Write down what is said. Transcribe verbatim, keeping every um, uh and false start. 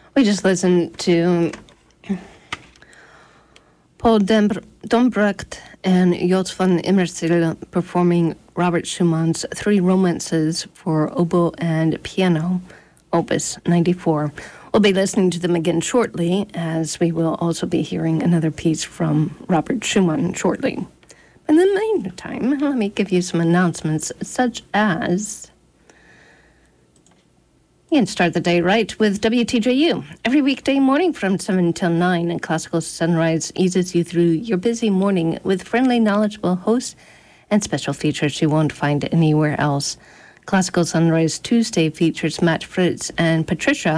We just listened to Paul Dembr- Dombrecht and Jots van Immersel performing Robert Schumann's Three Romances for oboe and piano, Opus ninety-four. We'll be listening to them again shortly, as we will also be hearing another piece from Robert Schumann shortly. In the meantime, let me give you some announcements, such as you can start the day right with W T J U. Every weekday morning from seven till nine, Classical Sunrise eases you through your busy morning with friendly, knowledgeable hosts and special features you won't find anywhere else. Classical Sunrise Tuesday features Matt Fritz and Patricia